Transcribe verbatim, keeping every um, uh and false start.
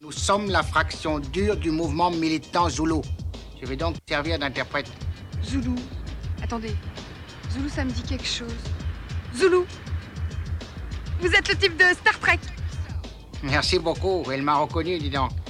Nous sommes la fraction dure du mouvement militant Zoulou. Je vais donc servir d'interprète. Zoulou. Attendez. Zoulou, ça me dit quelque chose. Zoulou. Vous êtes le type de Star Trek. Merci beaucoup, elle m'a reconnu, dis donc.